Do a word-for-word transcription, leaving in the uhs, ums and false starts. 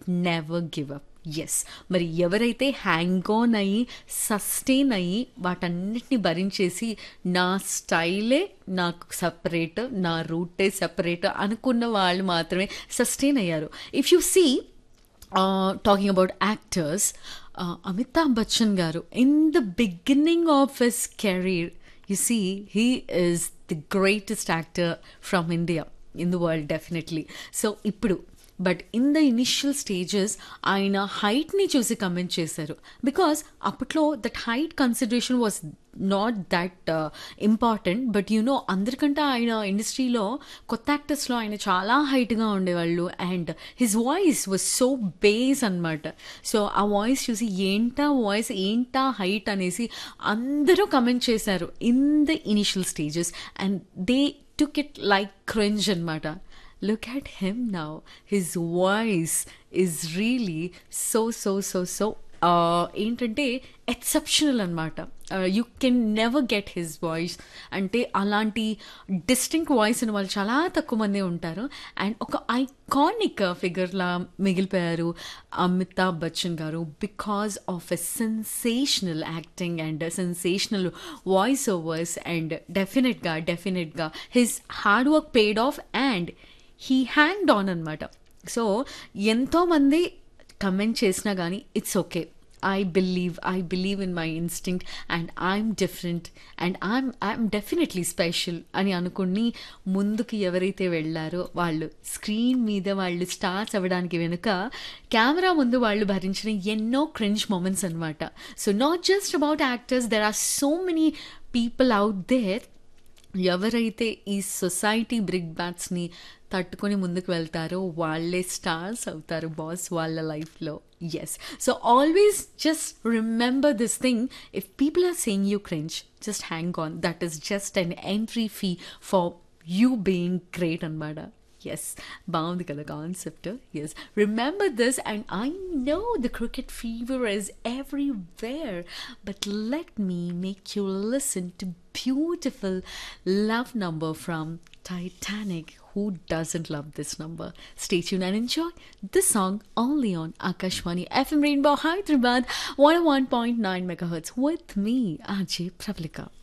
Never give up. Yes, మరి ఎవరైతే hang on అయ్యి సస్టైన్ అయ్యి వాటన్నిటిని భరించేసి నా స్టైలే నాకు సపరేట్, నా రూటే సపరేట్ అనుకున్న వాళ్ళు మాత్రమే సస్టైన్ అయ్యారు. If you see talking about actors, Amitabh Bachchan గారు in the beginning of his career, you see, he is the greatest actor from India, in the world, definitely. So ఇప్పుడు but in the initial stages ఆయన హైట్ని చూసి comment చేశారు. Because అప్పట్లో that height consideration was not that important. But you know, అందరికంటే ఆయన ఇండస్ట్రీలో కొత్త యాక్టర్స్లో ఆయన చాలా హైట్గా ఉండేవాళ్ళు. And his voice was so base అనమాట. సో ఆ వాయిస్ చూసి ఏంటా వాయిస్, ఏంటా హైట్ అనేసి అందరూ కమెంట్ చేశారు in the initial stages. And they took it like cringe అనమాట. Look at him now. His voice is really so, so, so, so uh, ఏంటంటే ఎక్సెప్షనల్ అనమాట. You can never get his voice. అంటే అలాంటి distinct voice ఉన్న వాళ్ళు చాలా తక్కువ మంది ఉంటారు. అండ్ ఒక ఐకానిక్ ఫిగర్లా మిగిలిపోయారు అమితాబ్ బచ్చన్ గారు because of a sensational acting and sensational voice overs. And డెఫినెట్గా డెఫినెట్గా his hard work paid of and he hanged on అనమాట. సో ఎంతోమంది కమెంట్ చేసినా కానీ it's okay. I believe I believe in my instinct and I'm different and I'm I'm definitely special అని అనుకుని ముందుకు ఎవరైతే వెళ్ళారో వాళ్ళు స్క్రీన్ మీద వాళ్ళు స్టార్స్ అవ్వడానికి వెనుక కెమెరా ముందు వాళ్ళు భరించిన ఎన్నో క్రింజ్ మూమెంట్స్ అనమాట. So not just about actors, there are so many people out there ఎవరైతే ఈ సొసైటీ బ్రిక్ బ్యాట్స్ని తట్టుకొని ముందుకు వెళ్తారో వాళ్ళే స్టార్స్ అవుతారు బాస్ వాళ్ళ లైఫ్లో. Yes, so always just remember this thing. If people are saying you cringe, just hang on. That is just an entry fee for you being great అనమాట. Yes, బాగుంది కదా concept. Yes, remember this, and I know the cricket fever is everywhere, but let me make you listen to beautiful love number from Titanic. Who doesn't love this number? Stay tuned and enjoy this song only on Akashvani F M Rainbow Hyderabad one oh one point nine megahertz with me, R J Pravalika.